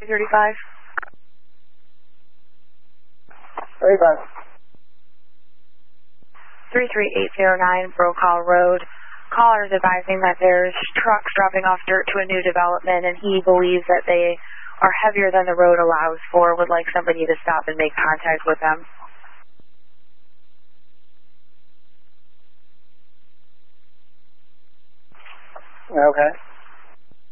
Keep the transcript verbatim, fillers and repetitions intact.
thirty-five. thirty-five. three three eight zero nine, Brokaw Road. Caller is advising that there's trucks dropping off dirt to a new development, and he believes that they are heavier than the road allows for, would like somebody to stop and make contact with them. Okay.